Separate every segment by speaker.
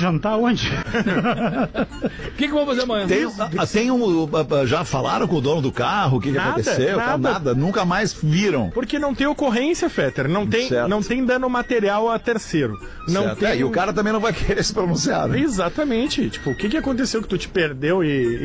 Speaker 1: jantar onde?
Speaker 2: O que vão fazer amanhã?
Speaker 3: Já falaram com o dono do carro? O que aconteceu? Nada. Nunca mais viram.
Speaker 4: Porque não tem ocorrência, Fetter. Não tem dano material a terceiro. Não tem...
Speaker 3: E o cara também não vai querer se pronunciar, né?
Speaker 4: Exatamente. Tipo, o que aconteceu que tu te perdeu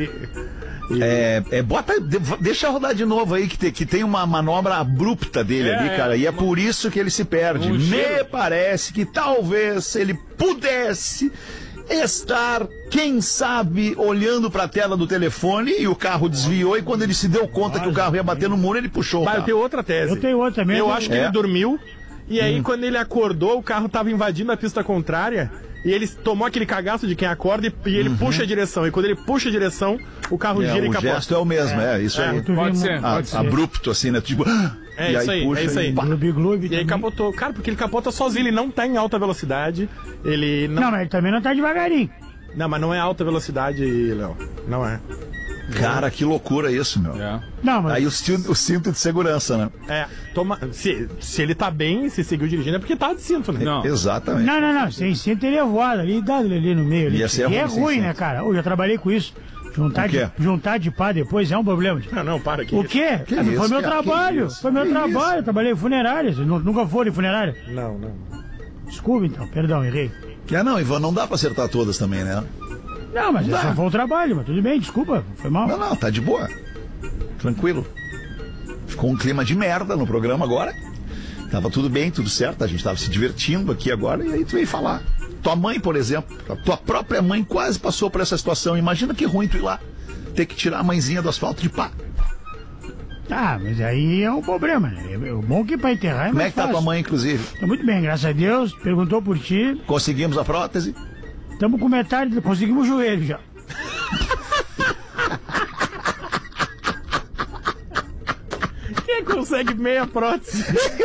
Speaker 3: deixa rodar de novo aí, que tem uma manobra abrupta dele ali, cara, e é por isso que ele se perde. Me parece que talvez ele pudesse estar, quem sabe, olhando pra tela do telefone e o carro desviou, e quando ele se deu conta que o carro ia bater no muro, ele puxou o carro.
Speaker 4: Eu tenho outra tese.
Speaker 1: Eu tenho outra mesmo.
Speaker 4: Eu acho que ele dormiu, e aí quando ele acordou, o carro tava invadindo a pista contrária. E ele tomou aquele cagaço de quem acorda e ele puxa a direção. E quando ele puxa a direção, o carro gira e capota.
Speaker 3: O gesto é o mesmo, isso aí.
Speaker 2: Pode ser.
Speaker 3: Abrupto, assim, né? Tipo...
Speaker 4: É isso aí.
Speaker 1: E
Speaker 4: aí capotou. Cara, porque ele capota sozinho, ele não tá em alta velocidade. Ele não...
Speaker 1: Não, mas ele também não tá devagarinho.
Speaker 4: Não, mas não é alta velocidade, Léo. Não é.
Speaker 3: Cara, que loucura isso, meu.
Speaker 1: Não, mas...
Speaker 3: Aí o cinto de segurança, né?
Speaker 4: Se ele tá bem, se seguiu dirigindo, é porque tá de cinto, né?
Speaker 3: Não. Exatamente.
Speaker 1: Não. Sem cinto ele é voado ali, dá ali no meio.
Speaker 3: Ia ser
Speaker 1: e é ruim, né, cara? Eu já trabalhei com isso. Juntar de pá depois é um problema.
Speaker 4: Não, para aqui.
Speaker 1: O quê? Foi meu trabalho. Foi meu trabalho. Eu trabalhei em funerária. Vocês nunca foram em funerária?
Speaker 4: Não.
Speaker 1: Desculpa, então. Perdão, errei.
Speaker 3: Ivan, não dá pra acertar todas também, né?
Speaker 1: Não, mas esse foi o trabalho, mas tudo bem, desculpa, foi mal.
Speaker 3: Não, tá de boa. Tranquilo. Ficou um clima de merda no programa agora. Tava tudo bem, tudo certo, a gente tava se divertindo aqui agora, e aí tu veio falar. Tua mãe, por exemplo, a tua própria mãe quase passou por essa situação. Imagina que ruim tu ir lá, ter que tirar a mãezinha do asfalto de pá.
Speaker 1: Mas aí é um problema, né? O bom que pra enterrar é
Speaker 3: Como
Speaker 1: mais
Speaker 3: é que tá
Speaker 1: fácil.
Speaker 3: tua mãe, inclusive?
Speaker 1: Tá muito bem, graças a Deus, perguntou por ti.
Speaker 3: Conseguimos a prótese?
Speaker 1: Estamos com metade, conseguimos o joelho já.
Speaker 4: Quem consegue meia prótese?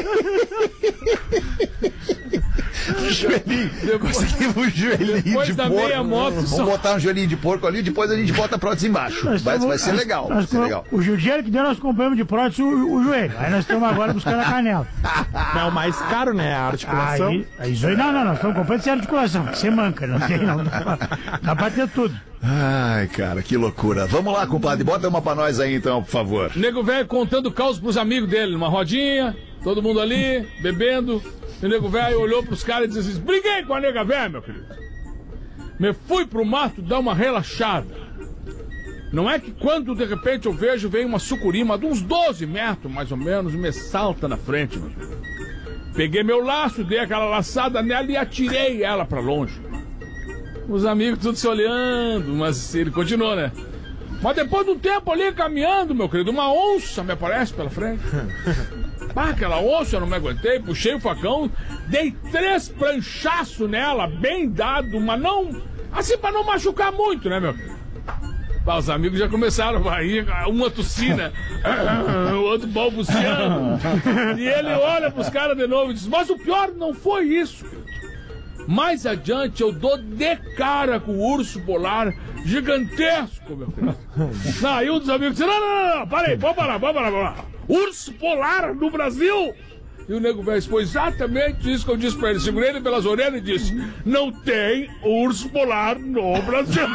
Speaker 3: Conseguimos um joelhinho
Speaker 2: depois
Speaker 3: de
Speaker 2: da
Speaker 3: porco.
Speaker 2: meia moto,
Speaker 3: Vamos botar um joelhinho de porco ali, depois a gente bota a prótese embaixo. Vai ser legal.
Speaker 1: O dinheiro que deu, nós compramos de prótese o joelho. Aí nós estamos agora buscando a canela.
Speaker 4: Não, é o mais caro, né? A articulação.
Speaker 1: Não, nós estamos comprando sem articulação. Você manca, não tem, não. Dá pra ter tudo.
Speaker 3: Ai, cara, que loucura. Vamos lá, compadre, bota uma pra nós aí então, por favor.
Speaker 2: Nego velho contando caos pros amigos dele, numa rodinha, todo mundo ali, bebendo. E o nego velho olhou pros caras e disse assim: briguei com a nega velha, meu querido. Me fui pro mato dar uma relaxada. Não é que quando de repente eu vejo, vem uma sucurima de uns 12 metros, mais ou menos, e me salta na frente, meu querido. Peguei meu laço, dei aquela laçada nela e atirei ela pra longe. Os amigos todos se olhando, mas ele continuou, né? Mas depois de um tempo ali caminhando, meu querido, uma onça me aparece pela frente. Aquela onça eu não me aguentei, puxei o facão, dei 3 pranchaços nela, bem dado, mas não... Assim, pra não machucar muito, né, meu querido? Os amigos já começaram a ir, uma tossina, o outro balbuciando. E ele olha pros caras de novo e diz: mas o pior não foi isso. Mais adiante eu dou de cara com o urso polar gigantesco, meu querido. Aí um dos amigos disse: não, parei, vamos parar. Urso polar no Brasil? E o nego velho foi exatamente isso que eu disse pra ele. Segurei ele pelas orelhas e disse: não tem urso polar no Brasil.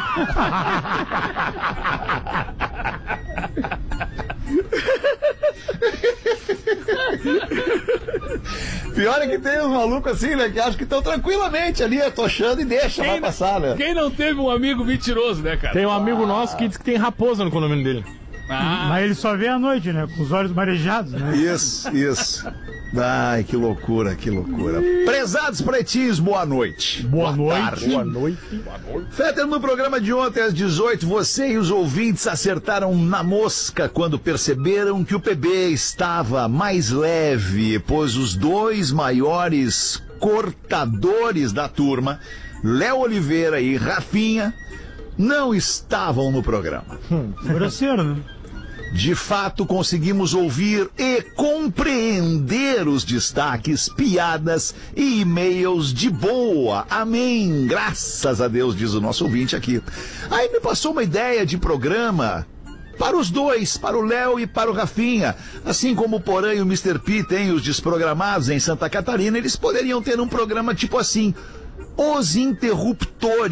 Speaker 3: Pior é que tem uns malucos assim, né? Que acham que estão tranquilamente ali, atochando e deixa, vai passar, né?
Speaker 2: Quem não teve um amigo mentiroso, né, cara?
Speaker 4: Tem um amigo nosso que diz que tem raposa no condomínio dele.
Speaker 1: Mas ele só vê à noite, né? Com os olhos marejados, né?
Speaker 3: Isso. Ai, que loucura. Prezados pretinhos, boa noite.
Speaker 4: Boa noite.
Speaker 3: Tarde.
Speaker 4: Boa noite.
Speaker 3: Fetter, no programa de ontem às 18, você e os ouvintes acertaram na mosca quando perceberam que o PB estava mais leve, pois os 2 maiores cortadores da turma, Léo Oliveira e Rafinha, não estavam no programa.
Speaker 1: Grosseiro, né?
Speaker 3: De fato, conseguimos ouvir e compreender os destaques, piadas e e-mails de boa. Amém. Graças a Deus, diz o nosso ouvinte aqui. Aí me passou uma ideia de programa para os 2, para o Léo e para o Rafinha. Assim como o Porã e o Mr. P têm os desprogramados em Santa Catarina, eles poderiam ter um programa tipo assim: Os Interruptores.